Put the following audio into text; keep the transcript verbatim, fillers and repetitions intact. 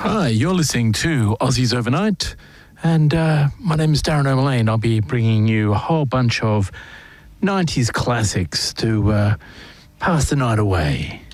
Hi, you're listening to Aussies Overnight, and uh, my name is Darren O'Malley, and I'll be bringing you a whole bunch of nineties classics to uh, pass the night away.